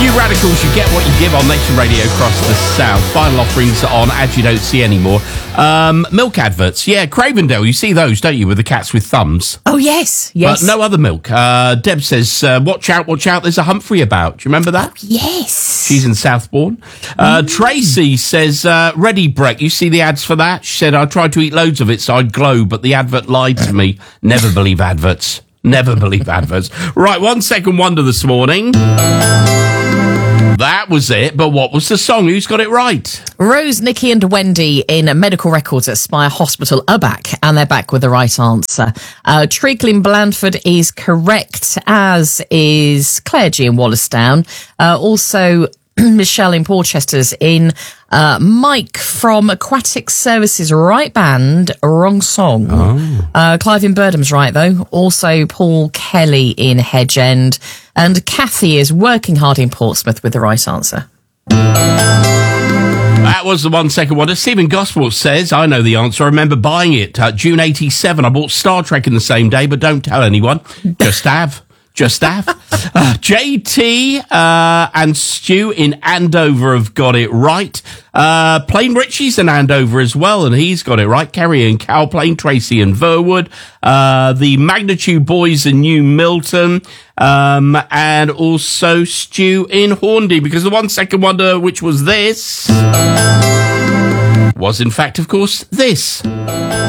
Few Radicals, you get what you give on Nation Radio across the South. Final offerings on As You Don't See Anymore. Milk adverts. Yeah, Cravendale, you see those, don't you, with the cats with thumbs? Oh, yes. But no other milk. Deb says, watch out, there's a Humphrey about. Do you remember that? Oh, yes. She's in Southbourne. Tracy says, Ready Break. You see the ads for that? She said, I tried to eat loads of it so I'd glow, but the advert lied to me. Never believe adverts. Never believe adverts. Right, 1 second wonder this morning. That was it, but what was the song? Who's got it right? Rose, Nikki and Wendy in medical records at Spire Hospital are back, and they're back with the right answer. Treacle in Blandford is correct, as is Claire G in Wallerstown. Also, Michelle in Porchester's in. Mike from Aquatic Services, right band, wrong song. Clive in Birdham's right, though. Also, Paul Kelly in Hedge End. And Kathy is working hard in Portsmouth with the right answer. That was the 1 second wonder. Stephen Gospel says, I know the answer. I remember buying it. June 87. I bought Star Trek in the same day, but don't tell anyone. Just have. JT and Stu in Andover have got it right. Plain Richie's in Andover as well, and he's got it right. Kerry and Cowplain, Tracy and Verwood. The Magnitude Boys in New Milton. And also Stu in Hornby, because the 1 second wonder, which was this, was in fact, of course, this.